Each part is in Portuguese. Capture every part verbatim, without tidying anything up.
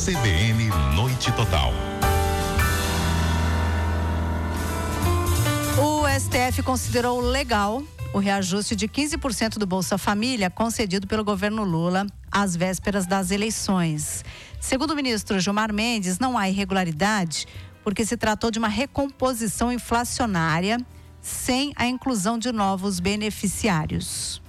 C B N Noite Total. O S T F considerou legal o reajuste de quinze por cento do Bolsa Família concedido pelo governo Lula às vésperas das eleições. Segundo o ministro Gilmar Mendes, não há irregularidade porque se tratou de uma recomposição inflacionária sem a inclusão de novos beneficiários.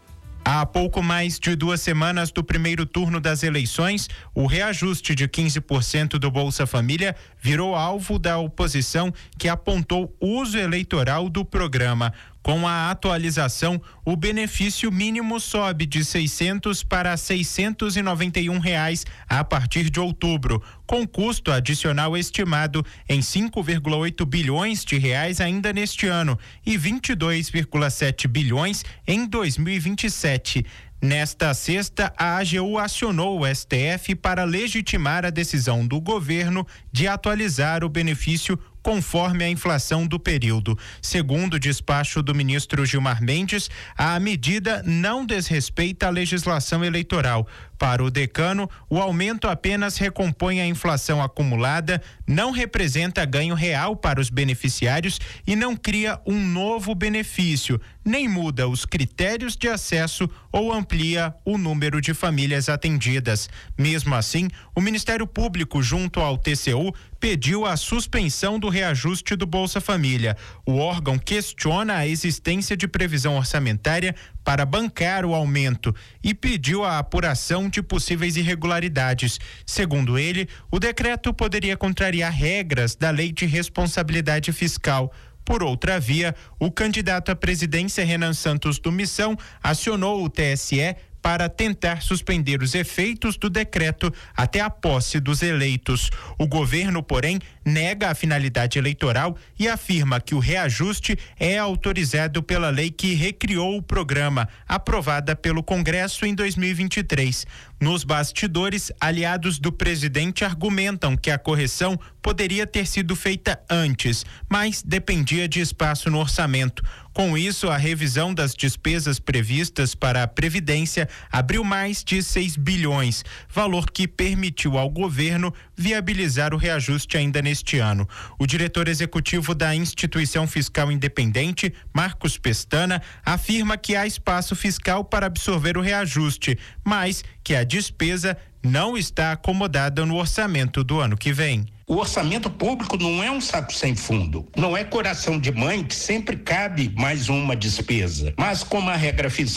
Há pouco mais de duas semanas do primeiro turno das eleições, o reajuste de quinze por cento do Bolsa Família virou alvo da oposição, que apontou uso eleitoral do programa. Com a atualização, o benefício mínimo sobe de seiscentos para seiscentos e noventa e um reais a partir de outubro, com custo adicional estimado em cinco vírgula oito bilhões de reais ainda neste ano e vinte e dois vírgula sete bilhões em dois mil e vinte e sete. Nesta sexta, a A G U acionou o S T F para legitimar a decisão do governo de atualizar o benefício conforme a inflação do período. Segundo o despacho do ministro Gilmar Mendes, a medida não desrespeita a legislação eleitoral. Para o decano, o aumento apenas recompõe a inflação acumulada, não representa ganho real para os beneficiários e não cria um novo benefício, nem muda os critérios de acesso ou amplia o número de famílias atendidas. Mesmo assim, o Ministério Público, junto ao T C U, pediu a suspensão do reajuste do Bolsa Família. O órgão questiona a existência de previsão orçamentária para bancar o aumento e pediu a apuração de possíveis irregularidades. Segundo ele, o decreto poderia contrariar regras da Lei de Responsabilidade Fiscal. Por outra via, o candidato à presidência Renan Santos do Missão acionou o T S E para tentar suspender os efeitos do decreto até a posse dos eleitos. O governo, porém, nega a finalidade eleitoral e afirma que o reajuste é autorizado pela lei que recriou o programa, aprovada pelo Congresso em dois mil e vinte e três. Nos bastidores, aliados do presidente argumentam que a correção poderia ter sido feita antes, mas dependia de espaço no orçamento. Com isso, a revisão das despesas previstas para a Previdência abriu mais de seis bilhões, valor que permitiu ao governo viabilizar o reajuste ainda neste ano. O diretor executivo da Instituição Fiscal Independente, Marcos Pestana, afirma que há espaço fiscal para absorver o reajuste, mas que a despesa não está acomodada no orçamento do ano que vem. O orçamento público não é um saco sem fundo, não é coração de mãe que sempre cabe mais uma despesa, mas como a regra fiscal